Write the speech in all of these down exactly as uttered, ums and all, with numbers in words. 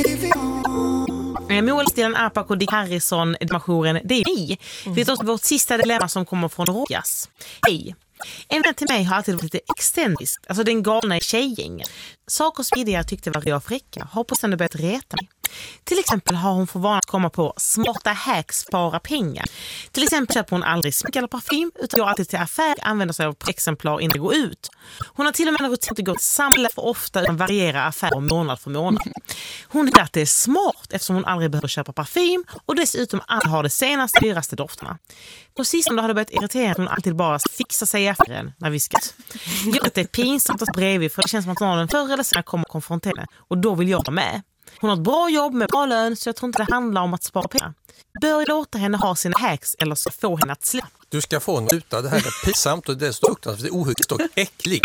Målstilen Apak och Dick Harrison, animationen, det är ni. Mm. Vi tar också vårt sista dilemma som kommer från Rojas. Hej. En vän till mig har alltid varit lite extendiskt, alltså den galna tjejgängen. Saker som tidigare tyckte var jag fräcka har på sen börjat reta mig. Till exempel har hon för vana att komma på smarta hacks spara pengar. Till exempel köper hon aldrig smink eller parfym utan går alltid till affär och använder sig av exemplar innan det går ut. Hon har till och med något att gå till samla för ofta utan variera affärer månad för månad. Hon tycker att det är smart eftersom hon aldrig behöver köpa parfym och dessutom aldrig har det senaste dyraste dofterna. På sistone har det börjat irritera att hon alltid bara fixar sig i affären när vi ska. Gör att det är pinsamt att stå bredvid för det känns som att någon förr eller senare kommer att konfrontera och då vill jag vara med. Hon har ett bra jobb med bra lön så jag tror inte det handlar om att spara pengar. Bör jag låta henne ha sina hacks eller så få henne att släppa? Du ska få henne utan det här är pinsamt och det är fruktansvärt, det är ohyggligt och äckligt.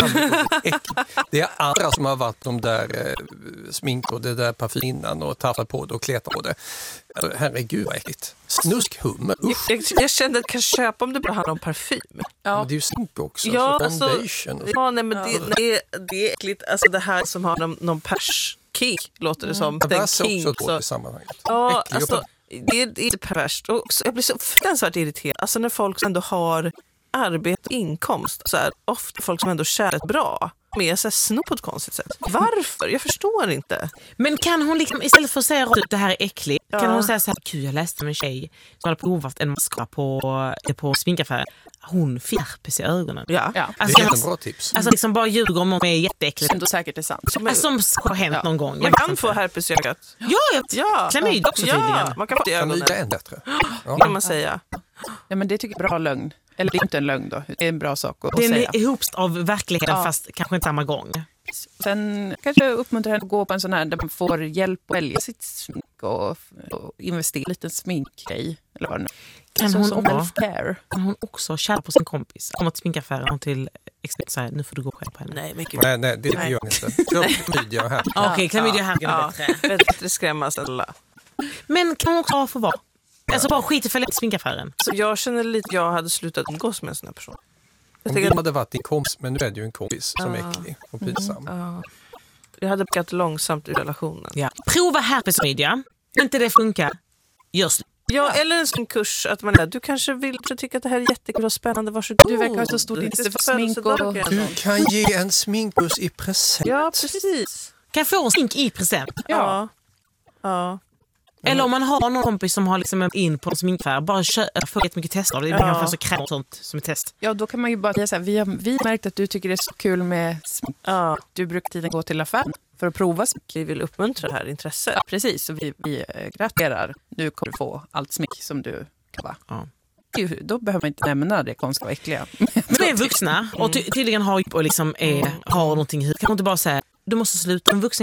Det är andra som har varit de där eh, smink och det där parfym innan och taffat på det och kletat på det. Alltså, herregud vad äckligt. Snuskhummer, usch. Jag, jag kände att jag kan köpa om det bara handlar om parfym. Ja. Men det är ju smink också, ja, så foundation. Alltså, ja, nej, men det, det, det är äckligt. Alltså det här som har någon, någon pers kick, låter det som. Det var så också i sammanhanget. Ja, alltså, det är inte perverst. Och jag blir så fruktansvärt irriterad. Alltså när folk ändå har arbete och inkomst. Så här, ofta folk som ändå tjänar bra. Med så här snor på ett konstigt sätt. Varför? Jag förstår inte. Men kan hon liksom, istället för att säga att det här är äckligt, ja. kan hon säga så här, gud jag läste om en tjej som hade provat en maskara på, på sminkaffären. Hon fick herpes i ögonen. Ja. Ja. Alltså, det är ett bra tips. Alltså liksom bara ljuger om någon är jätteäckligt. Ändå säkert det är sant. Som, alltså, som har hänt ja. någon gång. Man kan få herpes i ögat. Ja, jag ja. Klamydia också tydligen. Ja, man kan få det i ögonen. Klamydia är än bättre. Ja. Kan man säga. Ja, men det tycker jag är bra lögn. Eller det är inte en lögn då. Det är en bra sak att det säga. Det är ihopst av verkligheten ja. fast kanske inte samma gång. Sen kanske jag uppmuntrar henne att gå på en sån här där man får hjälp att välja sitt smink och, och investera i lite sminkgrej. Eller vad det nu kan hon, också, kan hon också kära på sin kompis? Kommer till sminkaffären till expert säger nu får du gå själv på henne. Nej, mycket nej, nej, det gör jag inte. Klamydia här. Okej, okay, klamydia här är ja. bättre. Bättre skrämmas alla. Men kan hon också ha för vad? Alltså bara skit i följa sminkaffären. Så jag känner lite att jag hade slutat umgås med en sån här person. Jag Om det hade varit din kompis, men nu är det ju en kompis som är äcklig och pinsam. Mm, uh. Jag hade backat långsamt i relationen. Ja. Prova herpesmedia. Inte det funkar. Gör slut. Ja, eller en sån kurs att man är, du kanske vill tycka att det här är jättekul och spännande, varsågod. Du verkar ha så stort intresse för smink och... Du kan ge en sminkbus i present. Ja, precis. Kan jag få en smink i present? Ja. Ja. Eller om man har någon kompis som har liksom in på en sminkaffär, bara kö- få jättemycket tester av det. Det kan få så kräm och sånt som är test. Ja, då kan man ju bara säga så här, vi har, vi har märkt att du tycker det är så kul med smink. Ja. Du brukar tiden gå till affären för att prova smink. Vi vill uppmuntra det här intresset. Ja, precis. Så vi, vi gratulerar. Nu kommer du få allt smink som du kan vara. Ja. Då behöver man inte nämna det konstiga och äckliga. De är vuxna och ty- tydligen har, och liksom är, har någonting i huvudet. Kan man inte bara säga, du måste sluta. En vuxen